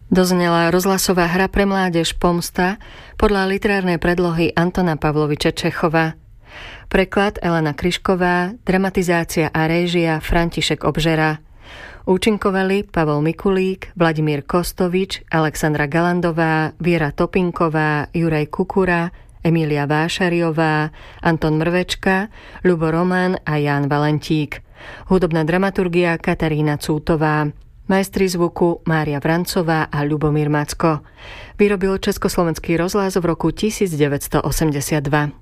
Doznela rozhlasová hra pre mládež Pomsta podľa literárnej predlohy Antona Pavloviča Čechova. Preklad Elena Kryšková, dramatizácia a réžia František Obžera. Účinkovali Pavol Mikulík, Vladimír Kostovič, Alexandra Galandová, Viera Topinková, Juraj Kukura, Emília Vášariová, Anton Mrvečka, Ľubo Roman a Ján Valentík. Hudobná dramaturgia Katarína Cútová. Majstri zvuku Mária Vrancová a Ľubomír Macko. Vyrobil Československý rozhlas v roku 1982.